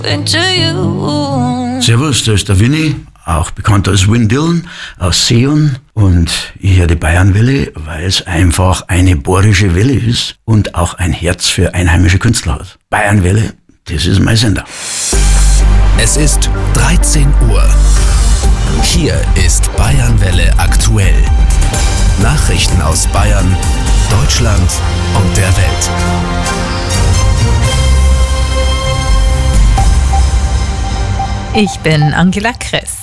into you. Servus, da ist der Winnie, auch bekannt als Win Dillon aus Seeon. Und ich höre die Bayernwelle, weil es einfach eine bohrische Welle ist und auch ein Herz für einheimische Künstler hat. Bayernwelle, das ist mein Sender. Es ist 13 Uhr. Hier ist Bayernwelle aktuell. Nachrichten aus Bayern, Deutschland und der Welt. Ich bin Angela Kress.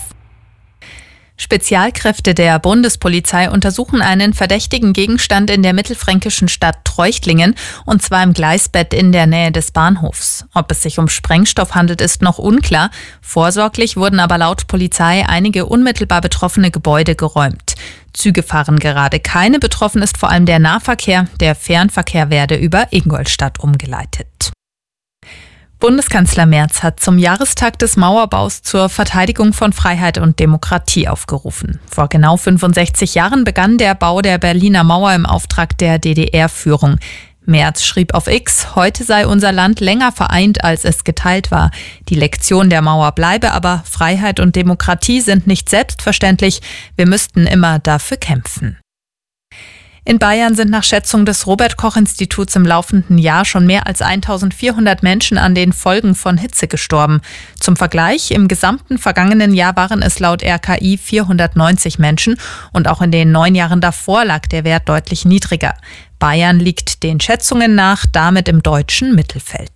Spezialkräfte der Bundespolizei untersuchen einen verdächtigen Gegenstand in der mittelfränkischen Stadt Treuchtlingen, und zwar im Gleisbett in der Nähe des Bahnhofs. Ob es sich um Sprengstoff handelt, ist noch unklar. Vorsorglich wurden aber laut Polizei einige unmittelbar betroffene Gebäude geräumt. Züge fahren gerade keine, betroffen ist vor allem der Nahverkehr. Der Fernverkehr werde über Ingolstadt umgeleitet. Bundeskanzler Merz hat zum Jahrestag des Mauerbaus zur Verteidigung von Freiheit und Demokratie aufgerufen. Vor genau 65 Jahren begann der Bau der Berliner Mauer im Auftrag der DDR-Führung. Merz schrieb auf X, heute sei unser Land länger vereint, als es geteilt war. Die Lektion der Mauer bleibe aber, Freiheit und Demokratie sind nicht selbstverständlich. Wir müssten immer dafür kämpfen. In Bayern sind nach Schätzung des Robert-Koch-Instituts im laufenden Jahr schon mehr als 1400 Menschen an den Folgen von Hitze gestorben. Zum Vergleich, im gesamten vergangenen Jahr waren es laut RKI 490 Menschen und auch in den 9 Jahren davor lag der Wert deutlich niedriger. Bayern liegt den Schätzungen nach damit im deutschen Mittelfeld.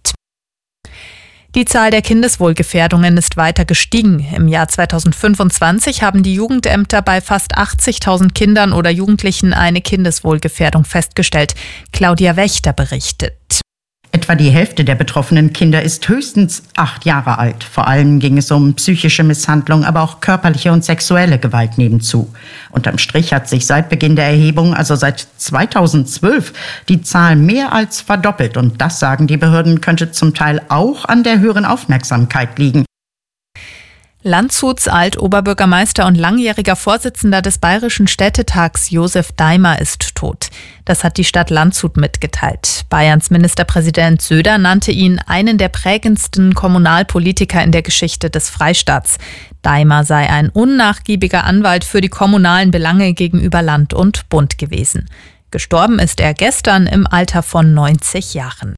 Die Zahl der Kindeswohlgefährdungen ist weiter gestiegen. Im Jahr 2025 haben die Jugendämter bei fast 80.000 Kindern oder Jugendlichen eine Kindeswohlgefährdung festgestellt. Claudia Wächter berichtet. Etwa die Hälfte der betroffenen Kinder ist höchstens 8 Jahre alt. Vor allem ging es um psychische Misshandlung, aber auch körperliche und sexuelle Gewalt nebenzu. Unterm Strich hat sich seit Beginn der Erhebung, also seit 2012, die Zahl mehr als verdoppelt. Und das, sagen die Behörden, könnte zum Teil auch an der höheren Aufmerksamkeit liegen. Landshuts Alt-Oberbürgermeister und langjähriger Vorsitzender des Bayerischen Städtetags Josef Daimer ist tot. Das hat die Stadt Landshut mitgeteilt. Bayerns Ministerpräsident Söder nannte ihn einen der prägendsten Kommunalpolitiker in der Geschichte des Freistaats. Daimer sei ein unnachgiebiger Anwalt für die kommunalen Belange gegenüber Land und Bund gewesen. Gestorben ist er gestern im Alter von 90 Jahren.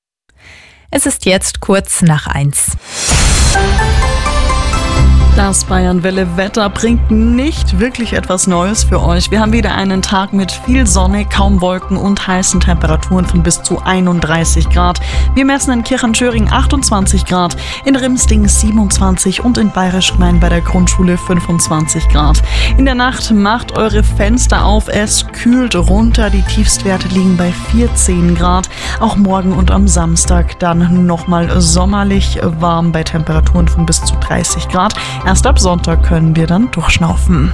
Es ist jetzt kurz nach 1. Das Bayernwelle-Wetter bringt nicht wirklich etwas Neues für euch. Wir haben wieder einen Tag mit viel Sonne, kaum Wolken und heißen Temperaturen von bis zu 31 Grad. Wir messen in Kirchenschöring 28 Grad, in Rimsting 27 und in Bayerisch-Gmein bei der Grundschule 25 Grad. In der Nacht macht eure Fenster auf, es kühlt runter. Die Tiefstwerte liegen bei 14 Grad. Auch morgen und am Samstag dann nochmal sommerlich warm bei Temperaturen von bis zu 30 Grad. Erst ab Sonntag können wir dann durchschnaufen.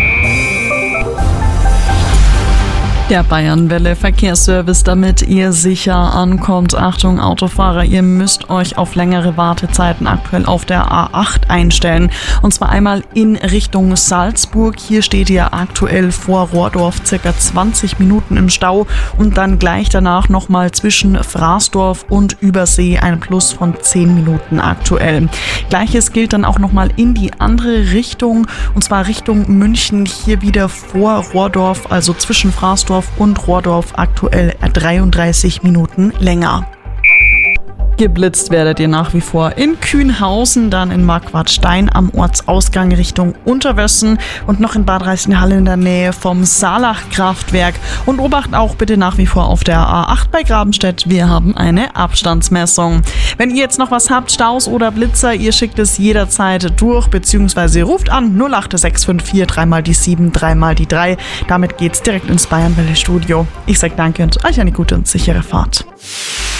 Der Bayernwelle Verkehrsservice, damit ihr sicher ankommt. Achtung Autofahrer, ihr müsst euch auf längere Wartezeiten aktuell auf der A8 einstellen. Und zwar einmal in Richtung Salzburg. Hier steht ihr aktuell vor Rohrdorf circa 20 Minuten im Stau und dann gleich danach nochmal zwischen Fraßdorf und Übersee ein Plus von 10 Minuten aktuell. Gleiches gilt dann auch nochmal in die andere Richtung, und zwar Richtung München. Hier wieder vor Rohrdorf, also zwischen Fraßdorf und Rohrdorf aktuell 33 Minuten länger. Geblitzt werdet ihr nach wie vor in Kühnhausen, dann in Marquardstein am Ortsausgang Richtung Unterwössen und noch in Bad Reichenhall in der Nähe vom Saalach-Kraftwerk. Und Obacht auch bitte nach wie vor auf der A8 bei Grabenstedt. Wir haben eine Abstandsmessung. Wenn ihr jetzt noch was habt, Staus oder Blitzer, ihr schickt es jederzeit durch bzw. ruft an 08654 3 die 7 3 die 3. Damit geht's direkt ins Bayernwelle Studio. Ich sage danke und euch eine gute und sichere Fahrt.